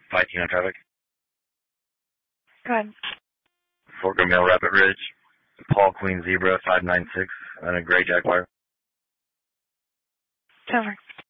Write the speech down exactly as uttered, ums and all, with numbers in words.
fighting on traffic. Go ahead. Fort Mill, Rapid Ridge. Paul Queen Zebra, five nine six, and a gray Jaguar. Over.